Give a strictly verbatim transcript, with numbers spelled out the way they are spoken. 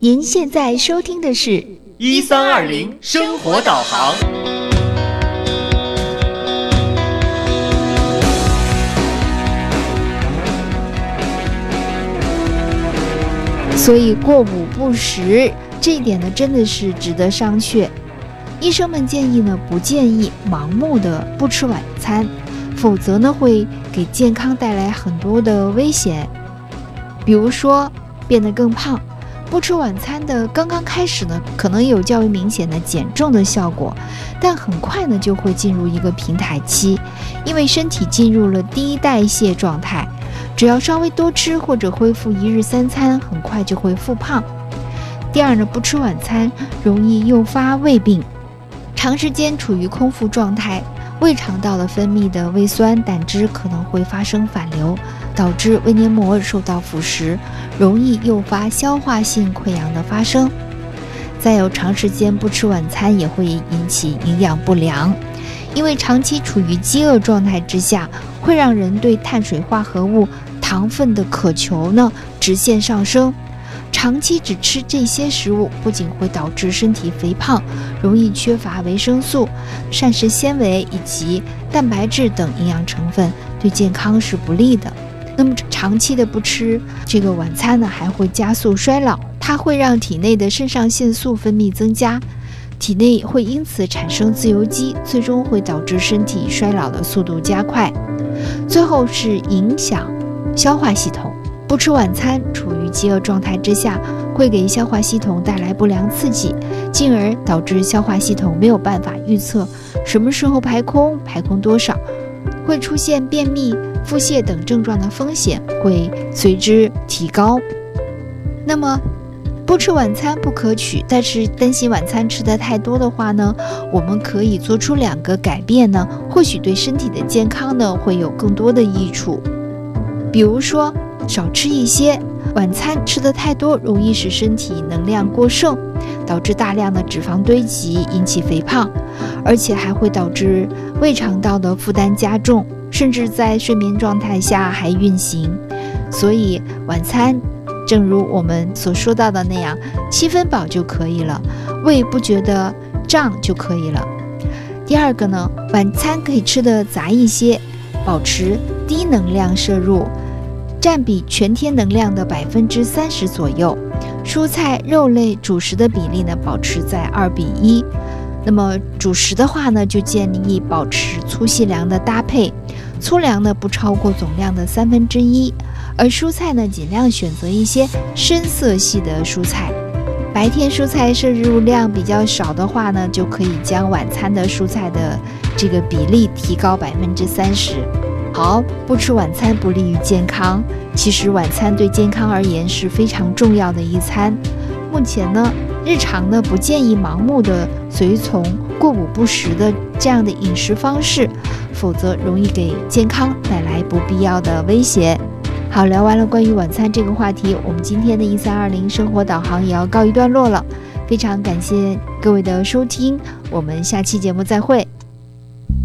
您现在收听的是一三二零生活导航。 所以过午不食这一点呢，真的是值得商榷。医生们建议呢，不建议盲目的不吃晚餐，否则呢会给健康带来很多的危险，比如说变得更胖。不吃晚餐的刚刚开始呢，可能有较为明显的减重的效果，但很快呢就会进入一个平台期，因为身体进入了低代谢状态，只要稍微多吃或者恢复一日三餐，很快就会复胖。第二呢，不吃晚餐容易诱发胃病，长时间处于空腹状态，胃肠道的分泌的胃酸胆汁可能会发生反流，导致胃黏膜受到腐蚀，容易诱发消化性溃疡的发生。再有，长时间不吃晚餐也会引起营养不良，因为长期处于饥饿状态之下，会让人对碳水化合物、糖分的渴求呢直线上升。长期只吃这些食物，不仅会导致身体肥胖，容易缺乏维生素、膳食纤维以及蛋白质等营养成分，对健康是不利的。那么长期的不吃这个晚餐呢，还会加速衰老，它会让体内的肾上腺素分泌增加，体内会因此产生自由基，最终会导致身体衰老的速度加快。最后是影响消化系统。不吃晚餐，处于饥饿状态之下，会给消化系统带来不良刺激，进而导致消化系统没有办法预测什么时候排空，排空多少，会出现便秘、腹泻等症状的风险会随之提高。那么不吃晚餐不可取，但是担心晚餐吃得太多的话呢，我们可以做出两个改变呢，或许对身体的健康呢会有更多的益处。比如说少吃一些，晚餐吃得太多容易使身体能量过剩，导致大量的脂肪堆积，引起肥胖，而且还会导致胃肠道的负担加重，甚至在睡眠状态下还运行。所以晚餐正如我们所说到的那样，七分饱就可以了，胃不觉得胀就可以了。第二个呢，晚餐可以吃得杂一些，保持低能量摄入，占比全天能量的百分之三十左右，蔬菜、肉类、主食的比例呢保持在二比一。那么主食的话呢，就建议保持粗细粮的搭配，粗粮呢不超过总量的三分之一，而蔬菜呢尽量选择一些深色系的蔬菜。白天蔬菜摄入量比较少的话呢，就可以将晚餐的蔬菜的这个比例提高百分之三十。好，不吃晚餐不利于健康。其实晚餐对健康而言是非常重要的一餐。目前呢，日常呢不建议盲目的随从过午不食的这样的饮食方式，否则容易给健康带来不必要的威胁。好，聊完了关于晚餐这个话题，我们今天的一三二零生活导航也要告一段落了。非常感谢各位的收听，我们下期节目再会。